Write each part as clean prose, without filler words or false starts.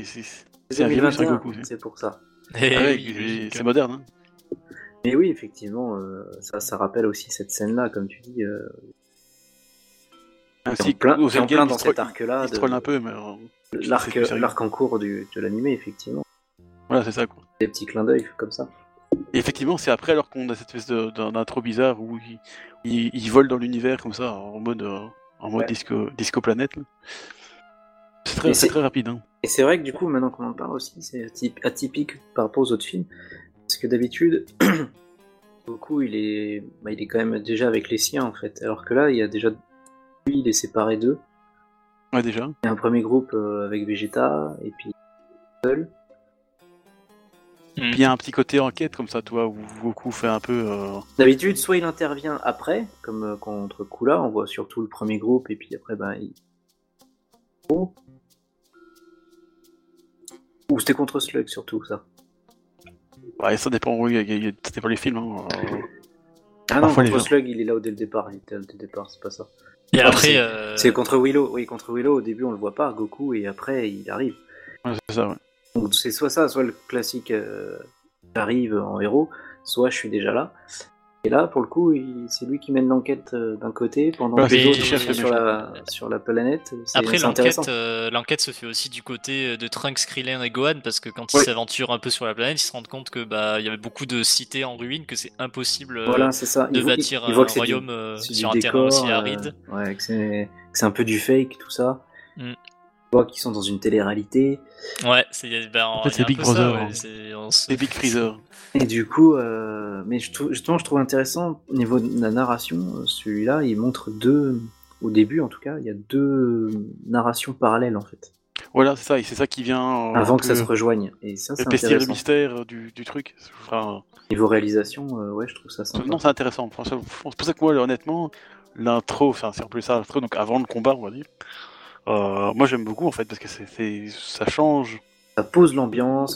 C'est un virus, un 2021, Goku. c'est pour ça. C'est moderne. Hein. Mais oui, effectivement, ça rappelle aussi cette scène-là, comme tu dis. Ainsi plein qu'au Zelda, dans cet arc-là. Il se troll un peu, mais... L'arc en cours de l'anime, effectivement. Voilà, c'est ça, quoi. Des petits clins d'œil comme ça. Et effectivement, c'est après, alors qu'on a cette espèce d'intro bizarre où ils volent dans l'univers, comme ça, en mode disco planète. Là. C'est très rapide. Hein. Et c'est vrai que du coup, maintenant qu'on en parle aussi, c'est atypique par rapport aux autres films. Parce que d'habitude, Goku, il est quand même déjà avec les siens, en fait. Alors que là, il y a déjà... Lui, il est séparé d'eux. Ouais, déjà. Il y a un premier groupe avec Vegeta, et puis seul. Puis il y a un petit côté enquête, comme ça, toi, où Goku fait un peu... D'habitude, soit il intervient après, comme contre Kula, on voit surtout le premier groupe, et puis après, il... Ou c'était contre Slug, surtout, ça. Ouais, ça dépend, oui, ça dépend les films. Hein. Ah non, contre Slug, il est là dès le départ, c'est pas ça. Et après, c'est contre Willow. Oui, contre Willow, au début, on le voit pas, Goku, et après, il arrive. Ouais, c'est ça, ouais. Donc c'est soit ça, soit le classique j'arrive en héros, soit je suis déjà là. Et là, pour le coup, c'est lui qui mène l'enquête d'un côté pendant que les autres sont sur la planète. Après, l'enquête se fait aussi du côté de Trunks, Krillin et Gohan, parce que quand ils s'aventurent un peu sur la planète, ils se rendent compte que il y avait beaucoup de cités en ruine, que c'est impossible de bâtir un royaume sur un terrain aussi aride. Ouais, que c'est un peu du fake, tout ça. On voit qu'ils sont dans une télé-réalité. Ouais, c'est Big Brother. C'est Big Freezer. Et du coup, mais je trouve intéressant au niveau de la narration, celui-là, il montre au début en tout cas, il y a deux narrations parallèles en fait. Voilà, c'est ça, et c'est ça qui vient... avant que ça se rejoigne. Et ça, c'est intéressant. Le mystère du truc. Niveau réalisation, ouais, je trouve ça sympa. Non, c'est intéressant. C'est pour ça que moi, honnêtement, l'intro, c'est un peu ça, l'intro, donc avant le combat, on va dire. Moi, j'aime beaucoup en fait, parce que ça change. Ça pose l'ambiance.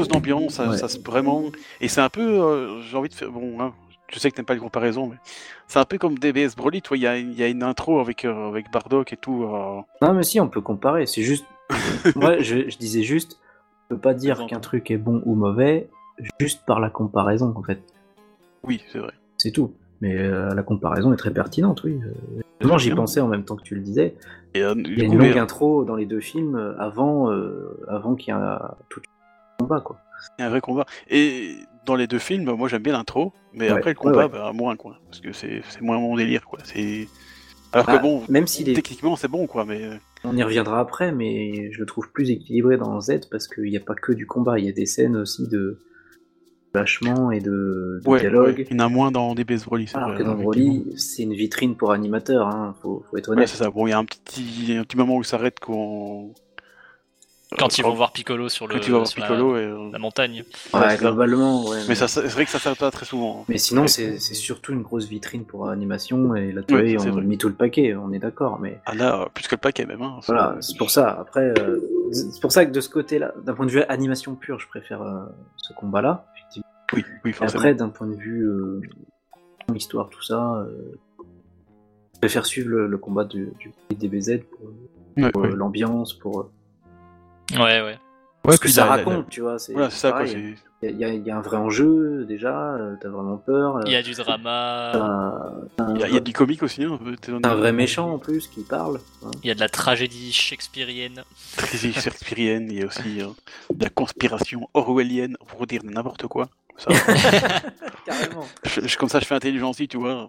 Ça vraiment. Et c'est un peu, j'ai envie de faire. Bon, hein, je sais que t'aimes pas les comparaisons, mais c'est un peu comme DBS Broly, toi. Il y a une intro avec Bardock et tout. Non, mais si, on peut comparer. C'est juste. Moi, je disais juste, on peut pas dire qu'un truc est bon ou mauvais juste par la comparaison, en fait. Oui, c'est vrai. C'est tout. Mais la comparaison est très pertinente, oui. Moi, j'y pensais en même temps que tu le disais. Il y a une longue intro dans les deux films avant qu'il y ait tout le combat, quoi. Il y a un vrai combat. Et dans les deux films, moi j'aime bien l'intro, mais après le combat, moins, quoi. Parce que c'est moins mon délire, quoi. Alors que bon, même si techniquement c'est bon, quoi, mais... On y reviendra après, mais je le trouve plus équilibré dans Z parce qu'il n'y a pas que du combat, il y a des scènes aussi de lâchement et de dialogue. Ouais. Il y en a moins dans DBS Broly. Alors que dans Broly, c'est une vitrine pour animateurs, hein, faut être honnête. Ouais, c'est ça. Bon, il y a un petit moment où il s'arrête quand ils vont voir Piccolo sur la montagne. Ouais, globalement, ouais. Mais c'est vrai que ça s'arrête pas très souvent. Mais sinon, c'est surtout une grosse vitrine pour l'animation, et là, on a mis tout le paquet, on est d'accord. Mais... Ah là, plus que le paquet même. Hein, voilà, c'est pour ça. Après, c'est pour ça que de ce côté-là, d'un point de vue animation pure, je préfère ce combat-là, effectivement. Oui, forcément. Après, d'un point de vue histoire, tout ça, je préfère suivre le combat du DBZ pour l'ambiance, pour... Ouais. Parce que ça raconte, tu vois. Voilà, c'est ça, quoi. Il y a un vrai enjeu, déjà, t'as vraiment peur. Il y a du drama. Il y a du comique aussi. Hein, t'as un vrai méchant, en plus, qui parle. Hein. Il y a de la tragédie shakespearienne. Il y a aussi de la conspiration orwellienne, pour dire n'importe quoi. Ça. Carrément. Comme ça, je fais intelligence, tu vois.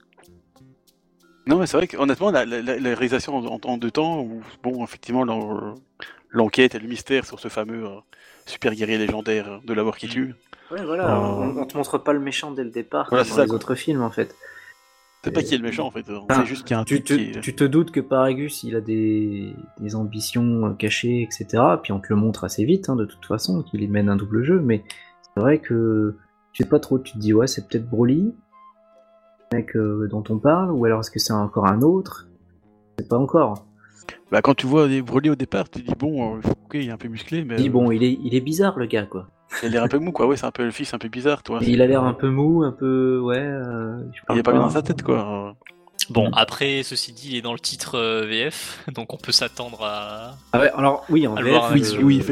Non, mais c'est vrai qu'honnêtement, la réalisation en deux temps, où, bon, effectivement, l'enquête et le mystère sur ce fameux super guerrier légendaire de la mort qui tue. Ouais, voilà, on te montre pas le méchant dès le départ, voilà, comme dans les autres films, en fait. C'est pas qui est le méchant, en fait. C'est juste qu'il y a un tu te doutes que Paragus, il a des ambitions cachées, etc. Puis on te le montre assez vite, hein, de toute façon, qu'il mène un double jeu, mais c'est vrai que tu sais pas trop, tu te dis, ouais, c'est peut-être Broly, le mec dont on parle, ou alors est-ce que c'est encore un autre? C'est pas encore. Bah, quand tu vois Broly au départ, tu te dis, bon, ok, il est un peu musclé, mais... Bon, il est bizarre, le gars, quoi. Il a l'air un peu mou, quoi. Ouais, c'est un peu le fils un peu bizarre, toi. Il a l'air un peu mou, un peu... Ouais... il est pas bien dans sa tête, quoi. Bon, après, ceci dit, il est dans le titre VF, donc on peut s'attendre à... Ah ouais, alors, oui, en VF, oui,